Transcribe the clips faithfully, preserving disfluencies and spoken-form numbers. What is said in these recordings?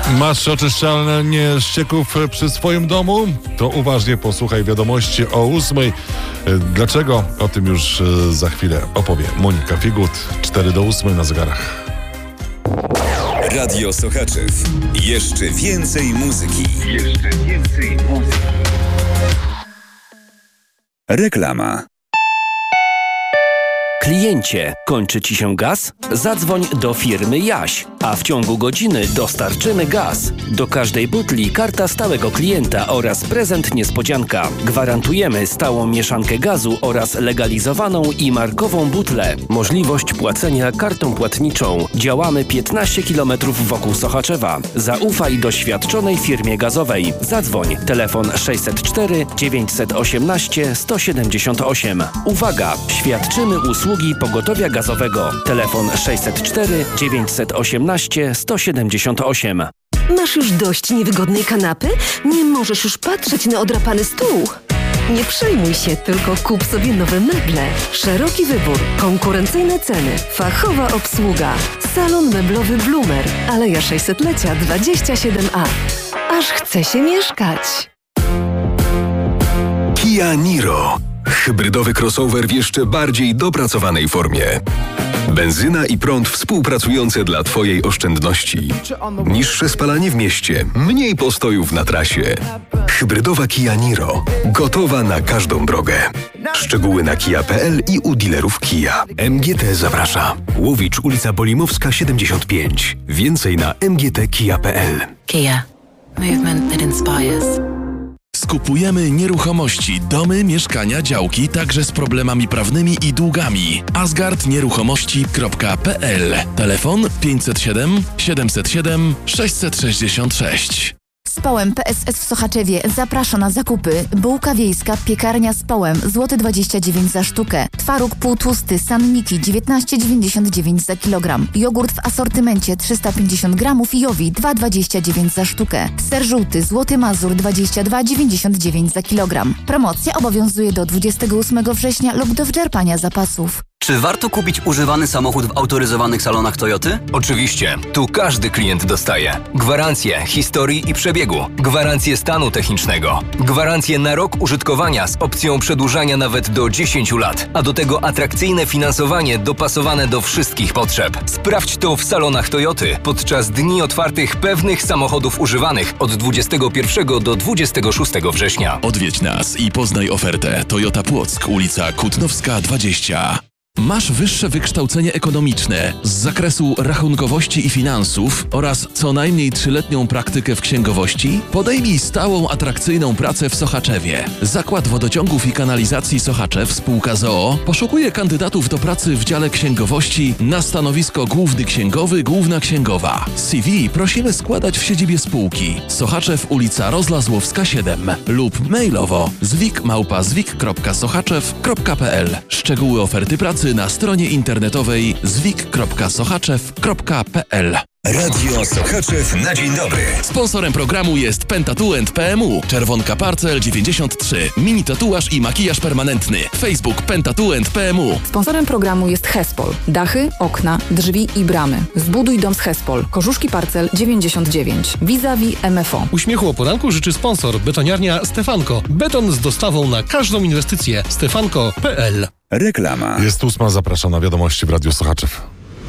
Masz oczyszczalnię ścieków przy swoim domu? To uważnie posłuchaj wiadomości o ósmej. Dlaczego? O tym już za chwilę opowie Monika Figut. cztery do ósmej na zegarach. Radio Sochaczew. Jeszcze więcej muzyki. Jeszcze więcej muzyki. Reklama. Kliencie, kończy Ci się gaz? Zadzwoń do firmy Jaś, a w ciągu godziny dostarczymy gaz. Do każdej butli karta stałego klienta oraz prezent niespodzianka. Gwarantujemy stałą mieszankę gazu oraz legalizowaną i markową butlę. Możliwość płacenia kartą płatniczą. Działamy piętnaście kilometrów wokół Sochaczewa. Zaufaj doświadczonej firmie gazowej. Zadzwoń. Telefon sześćset cztery dziewięćset osiemnaście sto siedemdziesiąt osiem. Uwaga! Świadczymy usługi pogotowia gazowego. Telefon sześćset cztery dziewięćset osiemnaście sto siedemdziesiąt osiem. Masz już dość niewygodnej kanapy? Nie możesz już patrzeć na odrapany stół? Nie przejmuj się, tylko kup sobie nowe meble. Szeroki wybór, konkurencyjne ceny, fachowa obsługa. Salon meblowy Blumer, Aleja sześćsetlecia dwadzieścia siedem A. Aż chce się mieszkać. Kia Niro. Hybrydowy crossover w jeszcze bardziej dopracowanej formie. Benzyna i prąd współpracujące dla Twojej oszczędności. Niższe spalanie w mieście, mniej postojów na trasie. Hybrydowa Kia Niro. Gotowa na każdą drogę. Szczegóły na kia kropka p l i u dealerów Kia. M G T zaprasza. Łowicz, ulica Bolimowska siedemdziesiąt pięć. Więcej na m g t kia kropka p l. Kia. Movement that inspires. Skupujemy nieruchomości, domy, mieszkania, działki, także z problemami prawnymi i długami. asgard nieruchomości kropka p l. Telefon pięćset siedem siedemset siedem sześćset sześćdziesiąt sześć. Społem P S S w Sochaczewie zaprasza na zakupy. Bułka wiejska, piekarnia Społem, złoty dwadzieścia dziewięć za sztukę. Twaróg półtłusty, sanniki, dziewiętnaście dziewięćdziesiąt dziewięć za kilogram. Jogurt w asortymencie trzysta pięćdziesiąt gramów i Jowi dwa dwadzieścia dziewięć za sztukę. Ser żółty, złoty Mazur dwadzieścia dwa dziewięćdziesiąt dziewięć za kilogram. Promocja obowiązuje do dwudziestego ósmego września lub do wyczerpania zapasów. Czy warto kupić używany samochód w autoryzowanych salonach Toyoty? Oczywiście. Tu każdy klient dostaje gwarancję historii i przebiegu, gwarancję stanu technicznego, gwarancję na rok użytkowania z opcją przedłużania nawet do dziesięciu lat, a do tego atrakcyjne finansowanie dopasowane do wszystkich potrzeb. Sprawdź to w salonach Toyoty podczas dni otwartych pewnych samochodów używanych od dwudziestego pierwszego do dwudziestego szóstego września. Odwiedź nas i poznaj ofertę. Toyota Płock, ulica Kutnowska dwadzieścia. Masz wyższe wykształcenie ekonomiczne z zakresu rachunkowości i finansów oraz co najmniej trzyletnią praktykę w księgowości? Podejmij stałą, atrakcyjną pracę w Sochaczewie. Zakład Wodociągów i Kanalizacji Sochaczew, spółka z o o, poszukuje kandydatów do pracy w dziale księgowości na stanowisko główny księgowy, główna księgowa. C V prosimy składać w siedzibie spółki. Sochaczew, ulica Rozlazłowska siedem lub mailowo zwik małpa zwik kropka sochaczew kropka p l. Szczegóły oferty pracy na stronie internetowej zwik kropka sochaczew kropka p l. Radio Sochaczew na dzień dobry. Sponsorem programu jest Pentatuent P M U, Czerwonka Parcel dziewięćdziesiąt trzy, mini tatuaż i makijaż permanentny. Facebook Pentatuent P M U. Sponsorem programu jest Hespol. Dachy, okna, drzwi i bramy. Zbuduj dom z Hespol. Korzuszki Parcel dziewięćdziesiąt dziewięć. Vis-a-vis M F O. Uśmiechu o poranku życzy sponsor betoniarnia Stefanko. Beton z dostawą na każdą inwestycję. stefanko kropka p l. Reklama. Jest ósma, zapraszam na wiadomości w Radiu Sochaczew.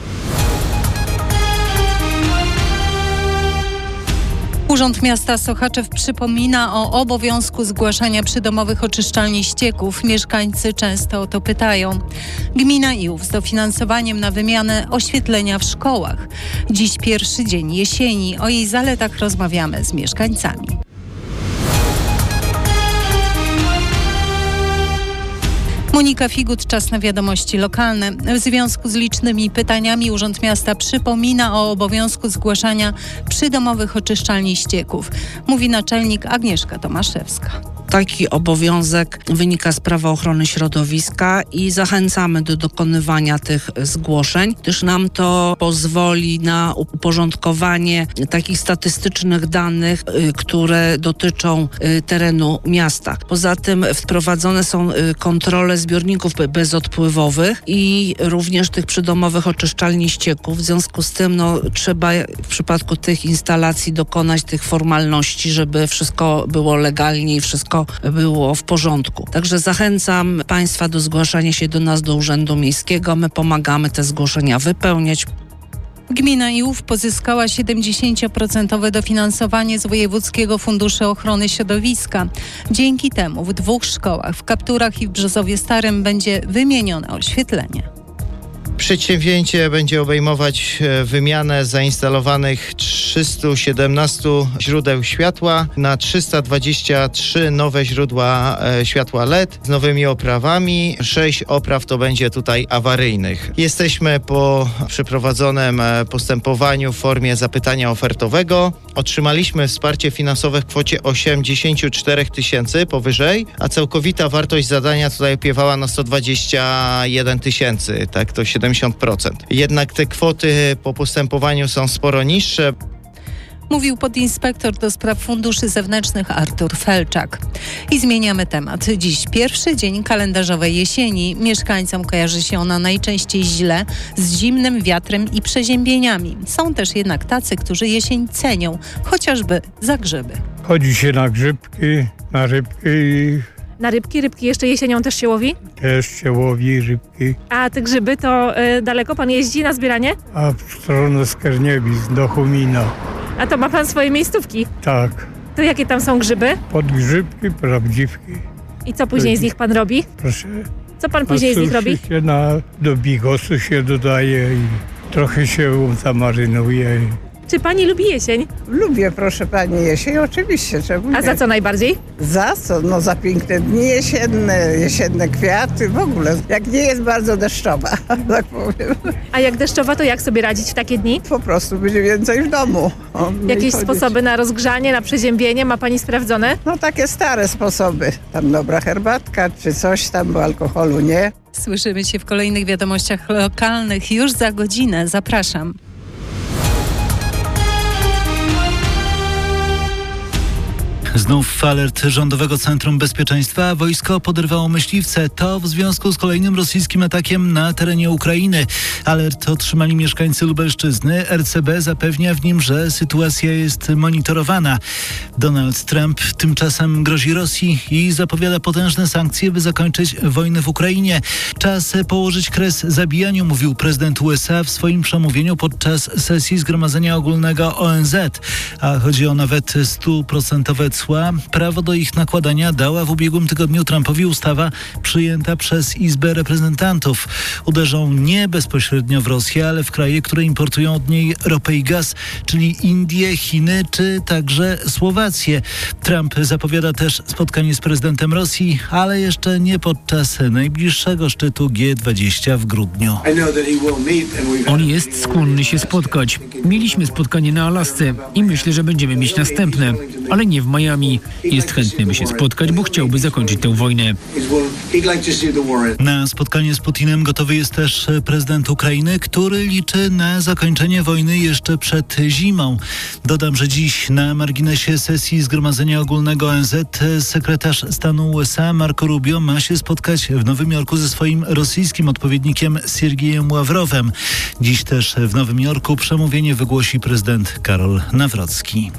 Urząd Miasta Sochaczew przypomina o obowiązku zgłaszania przydomowych oczyszczalni ścieków. Mieszkańcy często o to pytają. Gmina Iłów z dofinansowaniem na wymianę oświetlenia w szkołach. Dziś pierwszy dzień jesieni. O jej zaletach rozmawiamy z mieszkańcami. Monika Figut, czas na wiadomości lokalne. W związku z licznymi pytaniami Urząd Miasta przypomina o obowiązku zgłaszania przydomowych oczyszczalni ścieków. Mówi naczelnik Agnieszka Tomaszewska. Taki obowiązek wynika z prawa ochrony środowiska i zachęcamy do dokonywania tych zgłoszeń, gdyż nam to pozwoli na uporządkowanie takich statystycznych danych, które dotyczą terenu miasta. Poza tym wprowadzone są kontrole zbiorników bezodpływowych i również tych przydomowych oczyszczalni ścieków. W związku z tym no, trzeba w przypadku tych instalacji dokonać tych formalności, żeby wszystko było legalnie i wszystko było w porządku. Także zachęcam Państwa do zgłaszania się do nas, do Urzędu Miejskiego. My pomagamy te zgłoszenia wypełniać. Gmina Iłów pozyskała siedemdziesiąt procent dofinansowanie z Wojewódzkiego Funduszu Ochrony Środowiska. Dzięki temu w dwóch szkołach, w Kapturach i w Brzozowie Starym, będzie wymienione oświetlenie. Przedsięwzięcie będzie obejmować wymianę zainstalowanych trzystu siedemnaście źródeł światła na trzysta dwadzieścia trzy nowe źródła światła L E D z nowymi oprawami. Sześć opraw to będzie tutaj awaryjnych. Jesteśmy po przeprowadzonym postępowaniu w formie zapytania ofertowego. Otrzymaliśmy wsparcie finansowe w kwocie osiemdziesiąt cztery tysięcy powyżej, a całkowita wartość zadania tutaj opiewała na sto dwadzieścia jeden tysięcy, tak to siedemdziesiąt procent. Jednak te kwoty po postępowaniu są sporo niższe. Mówił podinspektor do spraw funduszy zewnętrznych Artur Felczak. I zmieniamy temat. Dziś pierwszy dzień kalendarzowej jesieni. Mieszkańcom kojarzy się ona najczęściej źle, z zimnym wiatrem i przeziębieniami. Są też jednak tacy, którzy jesień cenią, chociażby za grzyby. Chodzi się na grzybki, na rybki i... Na rybki? Rybki jeszcze jesienią też się łowi? Też się łowi rybki. A te grzyby to y, daleko pan jeździ na zbieranie? A w stronę Skierniewic, do Chomina. A to ma pan swoje miejscówki? Tak. To jakie tam są grzyby? Podgrzybki, prawdziwki. I co później z nich pan robi? Proszę. Co pan później z nich robi? Się na, do bigosu się dodaje i trochę się zamarynuje. Czy pani lubi jesień? Lubię, proszę pani, jesień, oczywiście. Czemu nie? A za co najbardziej? Za co? No za piękne dni jesienne, jesienne kwiaty, w ogóle. Jak nie jest bardzo deszczowa, tak powiem. A jak deszczowa, to jak sobie radzić w takie dni? Po prostu będzie więcej w domu. O, Jakieś sposoby na rozgrzanie, na przeziębienie ma pani sprawdzone? No takie stare sposoby. Tam dobra herbatka, czy coś tam, bo alkoholu nie. Słyszymy się w kolejnych wiadomościach lokalnych już za godzinę. Zapraszam. Znów alert Rządowego Centrum Bezpieczeństwa. Wojsko poderwało myśliwce. To w związku z kolejnym rosyjskim atakiem na terenie Ukrainy. Alert otrzymali mieszkańcy Lubelszczyzny. R C B zapewnia w nim, że sytuacja jest monitorowana. Donald Trump tymczasem grozi Rosji i zapowiada potężne sankcje, by zakończyć wojnę w Ukrainie. Czas położyć kres zabijaniu, mówił prezydent U S A w swoim przemówieniu podczas sesji Zgromadzenia Ogólnego O N Z. A chodzi o nawet stuprocentowe cła. Prawo do ich nakładania dała w ubiegłym tygodniu Trumpowi ustawa przyjęta przez Izbę Reprezentantów. Uderzą nie bezpośrednio w Rosję, ale w kraje, które importują od niej ropę i gaz, czyli Indie, Chiny czy także Słowację. Trump zapowiada też spotkanie z prezydentem Rosji, ale jeszcze nie podczas najbliższego szczytu G dwadzieścia w grudniu. On jest skłonny się spotkać. Mieliśmy spotkanie na Alasce i myślę, że będziemy mieć następne, ale nie w Miami. Jest chętny, by się spotkać, bo chciałby zakończyć tę wojnę. Na spotkanie z Putinem gotowy jest też prezydent Ukrainy, który liczy na zakończenie wojny jeszcze przed zimą. Dodam, że dziś na marginesie sesji Zgromadzenia Ogólnego O N Z sekretarz stanu U S A Marco Rubio ma się spotkać w Nowym Jorku ze swoim rosyjskim odpowiednikiem Siergiejem Ławrowem. Dziś też w Nowym Jorku przemówienie wygłosi prezydent Karol Nawrocki.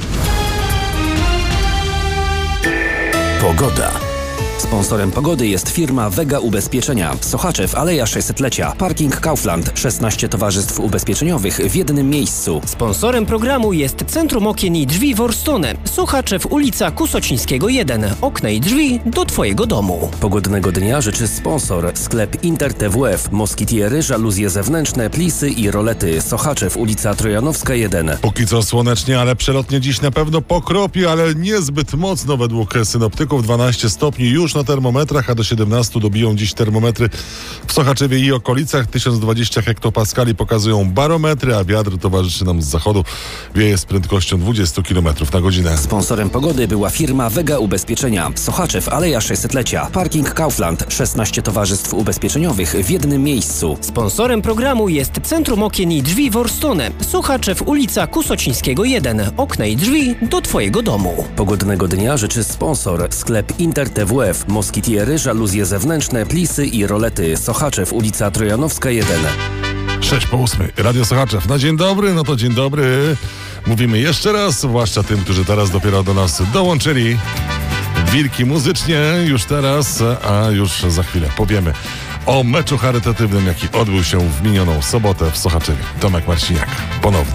Pogoda. Sponsorem pogody jest firma Vega Ubezpieczenia. Sochaczew, Aleja sześćsetlecia. Parking Kaufland. szesnaście towarzystw ubezpieczeniowych w jednym miejscu. Sponsorem programu jest Centrum Okien i Drzwi Worstone. Sochaczew, ulica Kusocińskiego jeden. Okna i drzwi do Twojego domu. Pogodnego dnia życzy sponsor. Sklep Inter T W F. Moskitiery, żaluzje zewnętrzne, plisy i rolety. Sochaczew, ulica Trojanowska jeden. Póki co słonecznie, ale przelotnie dziś na pewno pokropi, ale niezbyt mocno według synoptyków. dwanaście stopni już już na termometrach, a do siedemnastu dobiją dziś termometry w Sochaczewie i okolicach. tysiąc dwadzieścia hektopaskali pokazują barometry, a wiatr towarzyszy nam z zachodu. Wieje z prędkością dwadzieścia kilometrów na godzinę. Sponsorem pogody była firma Vega Ubezpieczenia. Sochaczew, Aleja sześćsetlecia. Parking Kaufland. szesnaście towarzystw ubezpieczeniowych w jednym miejscu. Sponsorem programu jest Centrum Okien i Drzwi Worstone. Sochaczew, ulica Kusocińskiego jeden. Okna i drzwi do Twojego domu. Pogodnego dnia życzy sponsor. Sklep Inter T W F. Moskitiery, żaluzje zewnętrzne, plisy i rolety. Sochaczew, ulica Trojanowska jeden. sześć po ósmej. Radio Sochaczew. No dzień dobry, no to dzień dobry. Mówimy jeszcze raz, zwłaszcza tym, którzy teraz dopiero do nas dołączyli. Wilki muzycznie już teraz, a już za chwilę powiemy o meczu charytatywnym, jaki odbył się w minioną sobotę w Sochaczewie. Tomek Marciniak ponownie.